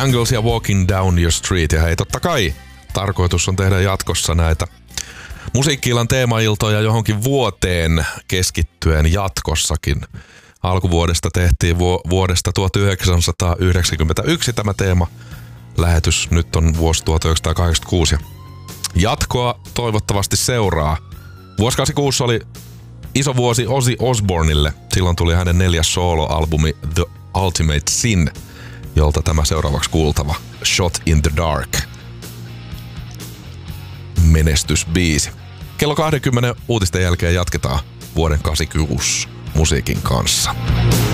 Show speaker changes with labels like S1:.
S1: Bangles ja Walking Down Your Street. Ja hei, totta kai tarkoitus on tehdä jatkossa näitä musiikki-illan teemailtoja johonkin vuoteen keskittyen jatkossakin. Alkuvuodesta tehtiin vuodesta 1991 tämä teema. Lähetys nyt on vuosi 1986 ja jatkoa toivottavasti seuraa. Vuosi 86 oli iso vuosi Ozzy Osbourneille. Silloin tuli hänen 4. solo-albumi The Ultimate Sin, jolta tämä seuraavaksi kuultava Shot in the Dark. Menestysbiisi. Kello 20 uutisten jälkeen jatketaan vuoden 86 musiikin kanssa.